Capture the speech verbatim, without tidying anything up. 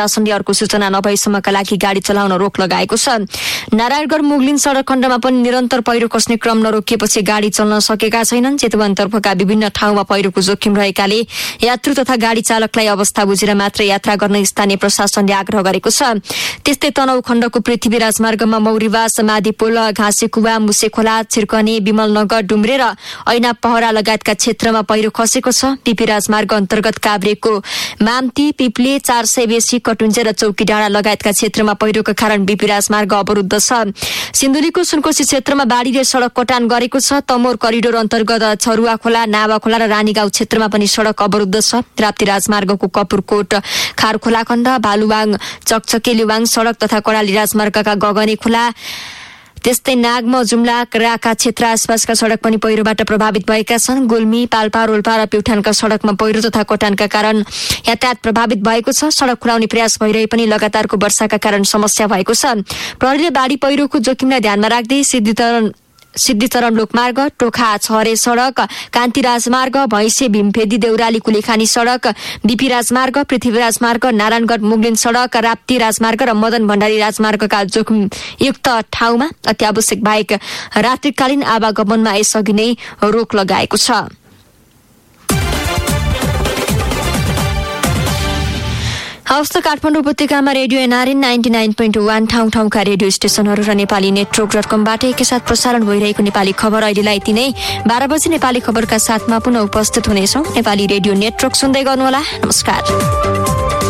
प्रशासनले अर्को सूचना नभएसम्मका लागि गाडी चलाउन रोक लगाएको छ। नारायणगढ मुगलिन सडक खण्डमा पनि निरन्तर पहिरो खस्ने क्रम नरोकिएपछि गाडी चल्न सकेका छैनन्। चितवनतर्फका विभिन्न ठाउँमा पहिरोको जोखिम रहेकाले यात्रु तथा गाडी चालकलाई अवस्था बुझेर मात्र यात्रा गर्न स्थानीय प्रशासनले आग्रह गरेको छ। त्यस्तै तनहुँ खण्डको पृथ्वी राजमार्गमा मौरीवास, मादिपोल, घाँसेकुवा, मुसेखोला, छिर्कने, विमलनगर, डुम्रे र ऐना पहरा लगायतका क्षेत्रमा पहिरो खसेको छ। पिपी राजमार्ग अन्तर्गत काभ्रेको माम्ती, पिप्ले, चार सय बेसी, कटुन्जे र चौकी डाँडा लगायतका क्षेत्रमा पहिरोका कारण बिपी राजमार्ग अवरुद्ध छ। सिन्धुलीको सुनकोशी क्षेत्रमा बाढीले सड़क कटान गरेको छ। तमोर करिडोर अन्तर्गत छरुवा खोला, नावा खोला र रानीगाउँ क्षेत्रमा पनि सड़क अवरुद्ध छ। राप्ती राजमार्गको कपुरकोट, खारखोला खण्ड, भालुवाङ, चकचकेलुवाङ सड़क तथा कडाली राजमार्गका गगने खोला, त्यस्तै नागम, जुम्ला, राका क्षेत्र आसपासका सड़क पनि पहिरोबाट प्रभावित भएका छन्। गुल्मी, पाल्पा, रोल्पा र प्युठानका सड़कमा पहिरो तथा कटानका कारण यातायात प्रभावित भएको छ। सड़क खुलाउने प्रयास भइरहे पनि लगातारको वर्षाका कारण समस्या भएको छ। प्रहरीले बाढी पहिरोको जोखिमलाई ध्यानमा राख्दै सिद्धितरण सिद्धिचरण लोकमार्ग, टोखा छहरे सड़क, कान्ति राजमार्ग, भैँसे भीमफेदी देउराली कुलेखानी सड़क, बिपी राजमार्ग, पृथ्वी राजमार्ग, नारायणगढ मुगलिन सड़क, राप्ती राजमार्ग र मदन भण्डारी राजमार्गका जोखिमयुक्त ठाउँमा अत्यावश्यक बाहेक रात्रिकालीन आवागमनमा यसअघि नै रोक लगाएको छ। हवस् त काठमाडौँ उपत्यकामा radio NRN ninety nine point one ठाउँ ठाउँका रेडियो स्टेशनहरू र नेपाली नेटवर्क डट कमबाट एकैसाथ प्रसारण भइरहेको नेपाली खबर अहिलेलाई यति नै। बाह्र बजी नेपाली खबरका साथमा पुनः उपस्थित हुनेछौँ। नेपाली रेडियो नेटवर्क सुन्दै गर्नुहोला। नमस्कार।